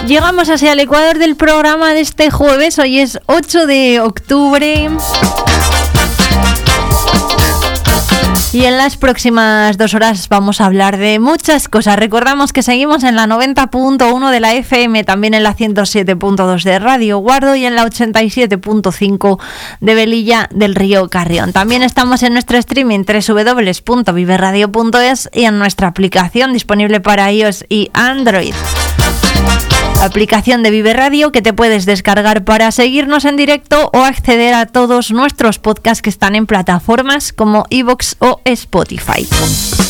Llegamos hacia el ecuador del programa de este jueves. Hoy es 8 de octubre. Y en las próximas 2 horas vamos a hablar de muchas cosas. Recordamos que seguimos en la 90.1 de la FM, también en la 107.2 de Radio Guardo y en la 87.5 de Velilla del Río Carrión. También estamos en nuestro streaming www.viveradio.es y en nuestra aplicación disponible para iOS y Android. Aplicación de Vive Radio que te puedes descargar para seguirnos en directo o acceder a todos nuestros podcasts que están en plataformas como iVoox o Spotify.